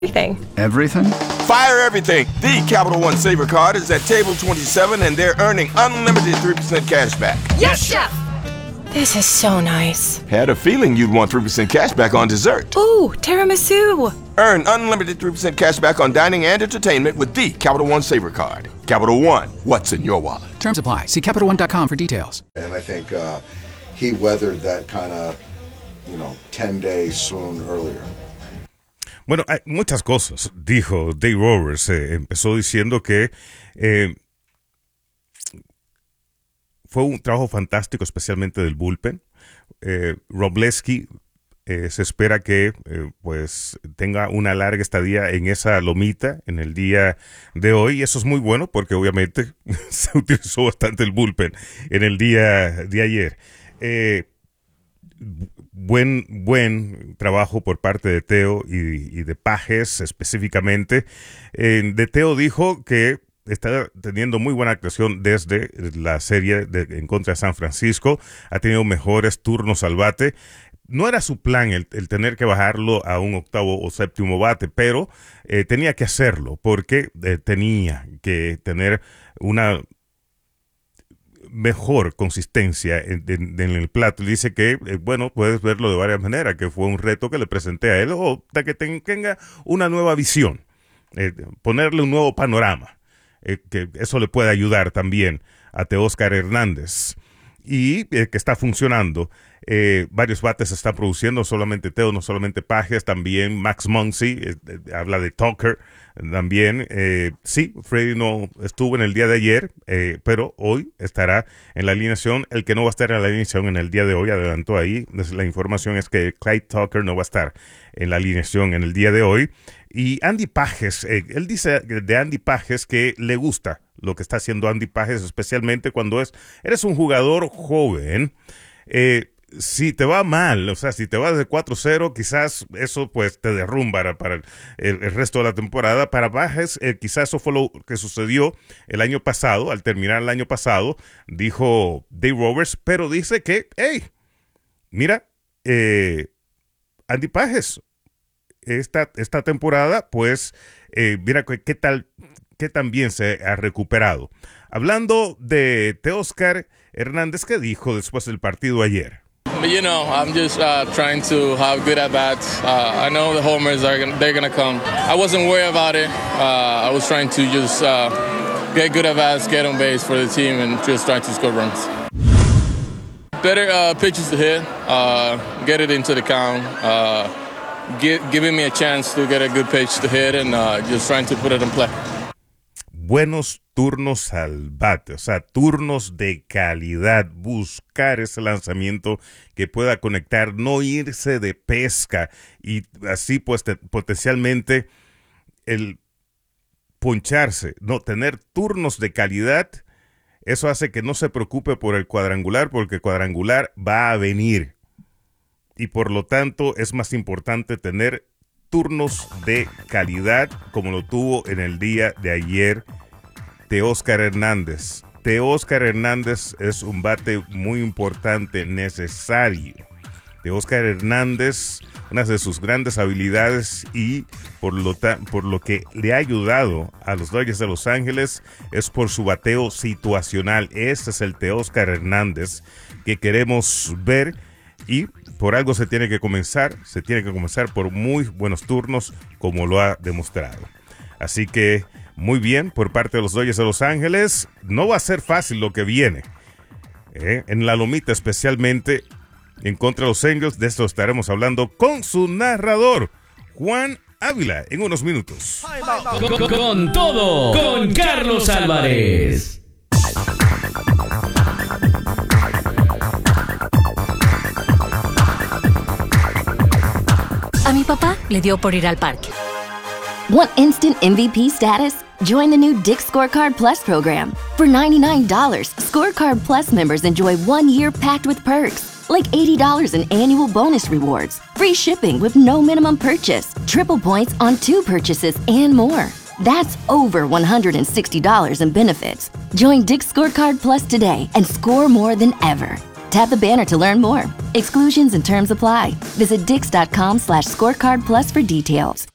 Everything. Everything? Fire everything. The Capital One Saver Card is at table 27 and they're earning unlimited 3% cash back. Yes, Chef! This is so nice. Had a feeling you'd want 3% cash back on dessert. Ooh, tiramisu! Earn unlimited 3% cash back on dining and entertainment with the Capital One Saver Card. Capital One, what's in your wallet? Terms apply. See CapitalOne.com for details. And I think he weathered that kind of, 10-day swoon earlier. Bueno, hay muchas cosas, dijo Dave Roberts. Empezó diciendo que fue un trabajo fantástico, especialmente del bullpen. Wroblewski se espera que pues tenga una larga estadía en esa lomita en el día de hoy. Y eso es muy bueno porque obviamente se utilizó bastante el bullpen en el día de ayer. Buen trabajo por parte de Teo y de Pages específicamente. De Teo dijo que está teniendo muy buena actuación desde la serie en contra de San Francisco. Ha tenido mejores turnos al bate. No era su plan el tener que bajarlo a un octavo o séptimo bate, pero tenía que hacerlo porque tenía que tener una mejor consistencia en el plato. Dice que, puedes verlo de varias maneras, que fue un reto que le presenté a él, o de que tenga una nueva visión, ponerle un nuevo panorama, que eso le puede ayudar también a Teóscar Hernández, y que está funcionando. Varios bates se están produciendo, no solamente Teo, no solamente Pages, también Max Muncy, habla de Tucker también. Sí, Freddy no estuvo en el día de ayer, pero hoy estará en la alineación. El que no va a estar en la alineación en el día de hoy, adelantó ahí, la información es que Clyde Tucker no va a estar en la alineación en el día de hoy. Y Andy Pages, él dice de Andy Pages que le gusta lo que está haciendo Andy Pages, especialmente cuando eres un jugador joven. Si te va mal, o sea, si te vas de 4-0, quizás eso pues te derrumba para el resto de la temporada. Para Pages, quizás eso fue lo que sucedió el año pasado, al terminar el año pasado, dijo Dave Roberts, pero dice que, mira, Andy Pages, esta temporada, pues, mira qué tan bien se ha recuperado. Hablando de Teóscar Hernández, ¿qué dijo después del partido ayer? I'm just trying to have good at-bats. I know the homers they're gonna come. I wasn't worried about it. I was trying to just get good at-bats, get on base for the team, and just trying to score runs. Better pitches to hit, get it into the count, giving me a chance to get a good pitch to hit, and just trying to put it in play. Buenos turnos al bate, o sea, turnos de calidad, buscar ese lanzamiento que pueda conectar, no irse de pesca y así pues potencialmente el poncharse, no, tener turnos de calidad. Eso hace que no se preocupe por el cuadrangular, porque el cuadrangular va a venir y por lo tanto es más importante tener turnos de calidad como lo tuvo en el día de ayer Teóscar Hernández. Teóscar Hernández es un bate muy importante, necesario. Teóscar Hernández, una de sus grandes habilidades y por lo que le ha ayudado a los Dodgers de Los Ángeles es por su bateo situacional. Este es el Teóscar Hernández que queremos ver y por algo se tiene que comenzar por muy buenos turnos como lo ha demostrado. Así que muy bien por parte de los Dodgers de Los Ángeles. No va a ser fácil lo que viene. En la lomita especialmente en contra de los Angels. De esto estaremos hablando con su narrador, Juan Ávila, en unos minutos. Con todo, con Carlos Álvarez. A mi papá le dio por ir al parque. Want instant MVP status? Join the new Dick's Scorecard Plus program. For $99, Scorecard Plus members enjoy 1 year packed with perks, like $80 in annual bonus rewards, free shipping with no minimum purchase, triple points on 2 purchases, and more. That's over $160 in benefits. Join Dick's Scorecard Plus today and score more than ever. Tap the banner to learn more. Exclusions and terms apply. Visit Dix.com/scorecard plus for details.